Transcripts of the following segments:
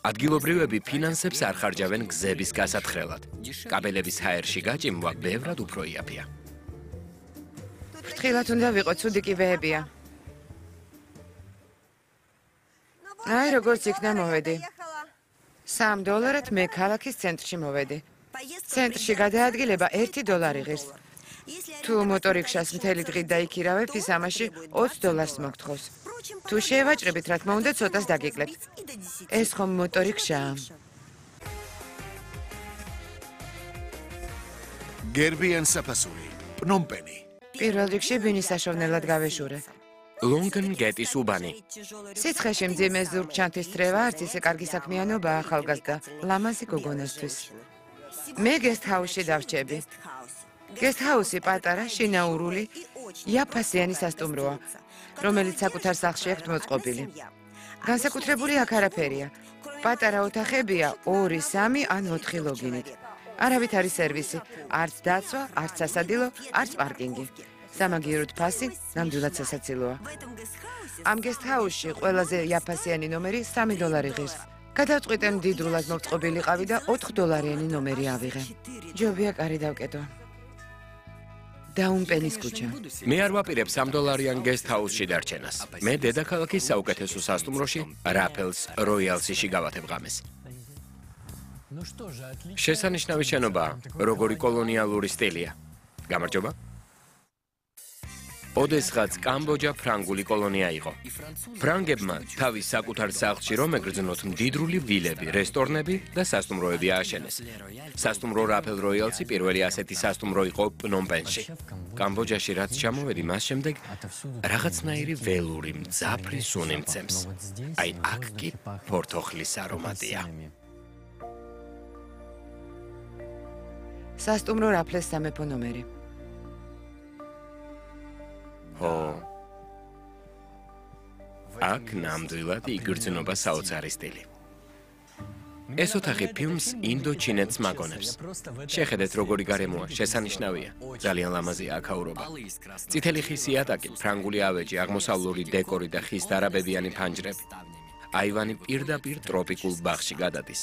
ადგილობრივები ფინანსებს არ ხარჯავენ გზების გასათხრელად. კაბელების ჰაერში გაჭიმვა ბევრად უფრო იაფია. ფრთხილად უნდა ვიყო, ცუდი კიბეებია. აი, როგორც იქნა მოვედი. $3 მე ქალაქის ცენტრში მოვედი. ცენტრში გადაადგილება $1 ღირს. თუ მოტორიქშას მთელი დღით დაიქირავებ, ის ამაში $20 მოგთხოვს. თუ შევაჭრებით, რა თქმა უნდა, ცოტას დაგიკლებთ. ეს ხომ მოტორიქშაა. გერბიან საფასური, პნომპენი. პირველ რიგში ბინისაშოვნელად გავეშურე. ლონგენ გეტის უბანი. სიცხეში მძიმე ზურგჩანთის თრევა არც ისე კარგი საქმიანობა ახალგაზრდა ლამაზი გოგონასთვის. მე გესტჰაუსში დავრჩები. გესტჰაუსი პატარა, შინაურული, იაფასიანი სასტუმროა, რომელიც საკუთარ სახლში აქვთ მოწყობილი. განსაკუთრებული აქ არაფერია. პატარა ოთახებია 2, 3 ან 4 ლოგინით. არავით არის სერვისი, არც დაცვა, არც სასადილო, არც პარკინგი. სამაგიეროდ ფასი, ნამდვილად სასაცილოა. ამ გესტჰაუსში ყველაზე იაფასიანი ნომერი $3 ღირს. გადავწყვიტე მდიდრულად მოწყობილიყავი და $4 ნომერი ავიღე. ჯობია კარი დავკეტო. დაუნპენის ქუჩა. მე არ ვაპირებ $3 გესტჰაუსში დარჩენას. მე დედაქალაქის საუკეთესო სასტუმროში, რაფელს როიალსში გავათებ ღამეს. შესანიშნავი შენობაა, როგორი კოლონიალური სტილია. გამარჯობა. ოდესღაც კამბოჯა ფრანგული კოლონია იყო. ფრანგებმა თავის საკუთარ სახლში რომ ეგრძნოთ მდიდრული ვილები, რესტორნები და სასტუმროები ააშენეს. სასტუმრო რაფელ როიალსი პირველი ასეთი სასტუმრო იყო პნომპენში. კამბოჯაში რაც ჩამოვედი, მას შემდეგ რაღაცნაირი ველური მძაფრი სუნი მცემს. აი აქ კი ფორთოხლის არომატია. სასტუმრო რაფლეს სამეფო ნომერი. აქ ნამდვილად იგრძნობა საოცარი სტილი. ეს ოთახი ფილმს ინდოჩინეთს მაგონებს. შეხედეთ როგორი გარემოა, შესანიშნავია. ძალიან ლამაზია აქაურობა. წითელი ხის იატაკი, ფრანგული ავეჯი, აღმოსავლური დეკორი და ხის დარაბებიანი ფანჯრები. აივანი პირდაპირ ტროპიკულ ბაღში გადადის.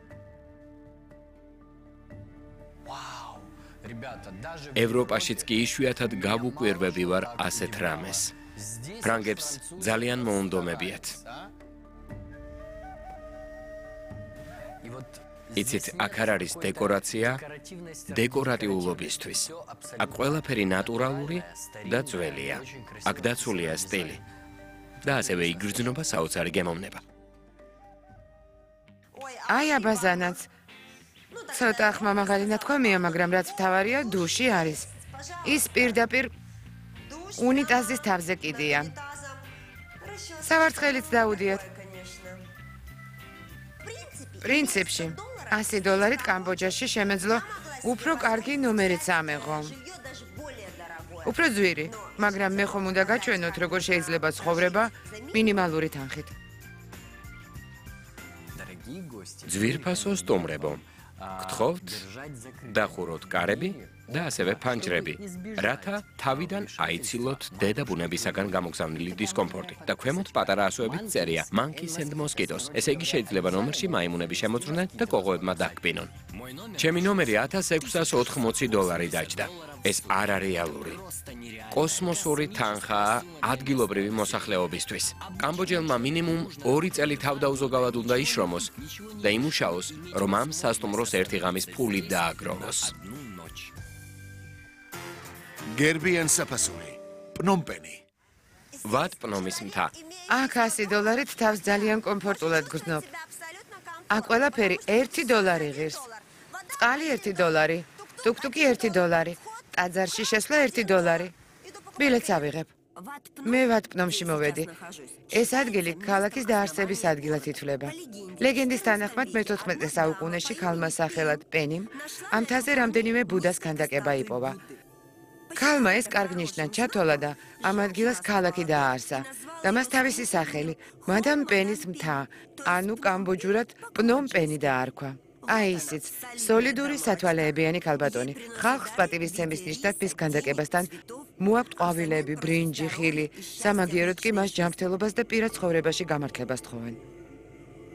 ევროპაშიც კი იშვიათად გავუკვირვები ვარ ასეთ რამეს. ფრანგებს ძალიან მოუნდომებიათ. იცით, აქ არ არის დეკორაცია დეკორატიულობისთვის. აქ ყველაფერი ნატურალური და ძველია. აქ დაცულია სტილი. და ასევე იგრძნობა საოცარი გემოვნება. აი აბაზანაც. ცოტა ხმამაღალი ნათქვამია, მაგრამ რაც მთავარია, დუში არის. ის პირდაპირ უნიტაზის თავზე კიდია. სავარცხელიც დაუდიათ. პრინციპში, $100 კამბოჯაში შემეძლო უფრო კარგი ნომერიც ამეღო. უფრო ძვირი, მაგრამ მე ხომ უნდა გაჩვენოთ, როგორ შეიძლება ცხოვრება მინიმალური თანხით. ძვირფასო სტუმრებო. გთხოვთ, დახუროთ კარები და ასევე ფანჯრები, რათა თავიდან აიცილოთ დედაბუნებისაგან გამოგზავნილი დისკომფორტი და ქვემოთ პატარა ასოებით წერია monkeys and mosquitoes. ესე იგი შეიძლება ნომერში მაიმუნები შემოძრნენ და კოღოებმა დაგკბინონ. ჩემი ნომერი $1680 დაჯდა. ეს არარეალური. კოსმოსური თანხაა ადგილობრივი მოსახლეობისთვის. კამბოჯელმა მინიმუმ 2 წელი თავდაუზოგავად უნდა იშრომოს და იმუშაოს, რომ ამ სასტუმროს ერთი ღამის ფული დააგროვოს. გერბიან საფასური, პნომპენი. ვატ პნომის მთა. აქ $100 თავს ძალიან კომფორტულად გრძნობ. აქ ყველაფერი $1 ღირს. წყალი $1, ტუკტუკი $1, ტაძარში შესვლა $1. ბილეთს ავიღებ. მე ვატპნომში მოვედი. ეს ადგილი ქალაქის დაარსების ადგილად ითვლება. ლეგენდის თანახმად მე-14 საუკუნეში ქალმა სახელად პენიმ ამ მთაზე რამდენიმე ბუდას ქანდაკება იპოვა. ქალმა ეს კარგ ნიშნად ჩათვალა და ამ ადგილას ქალაქი დააარსა და მას თავისი სახელი მადამ პენის მთა, ანუ კამბოჯურად პნომპენი დაარქვა. აი ისიც, სოლიდური სათვალეებიანი ქალბატონი. ხალხს პატივისცემის ნიშნად მის ქანდაკებასთან მოაქვთ ყვავილები, ბრინჯი, ხილი. სამაგიეროდ კი მას ჯანმრთელობას და პირად ცხოვრებაში გამართლებას თხოვენ.